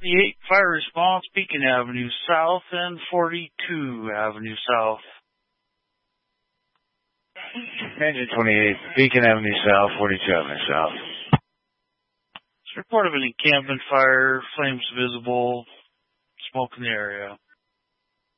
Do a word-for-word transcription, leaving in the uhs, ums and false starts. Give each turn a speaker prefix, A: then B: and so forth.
A: twenty-eight, fire response, Beacon Avenue South and forty-two Avenue South.
B: Engine twenty-eight, Beacon Avenue South, forty-two Avenue South.
A: It's report of an encampment fire, flames visible, smoke in the area.